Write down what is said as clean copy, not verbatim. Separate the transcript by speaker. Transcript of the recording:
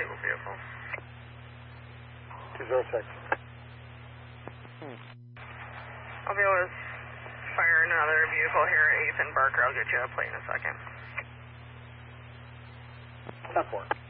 Speaker 1: disabled vehicle.
Speaker 2: 206.
Speaker 1: I'll be able to fire another vehicle here at 8th and Barker. I'll get you a plate in a second.
Speaker 2: 10-4.